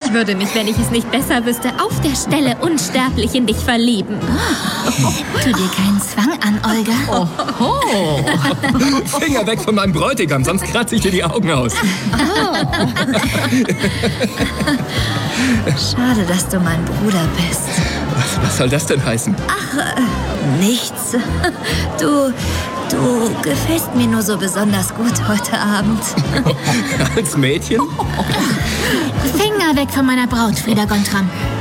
Ich würde mich, wenn ich es nicht besser wüsste, auf der Stelle unsterblich in dich verlieben. Tu dir keinen Zwang an, Olga. Finger weg von meinem Bräutigam, sonst kratze ich dir die Augen aus. Schade, dass du mein Bruder bist. Was soll das denn heißen? Nichts. Du gefällst mir nur so besonders gut heute Abend. Als Mädchen? Finger weg von meiner Braut, Frieda Gontram.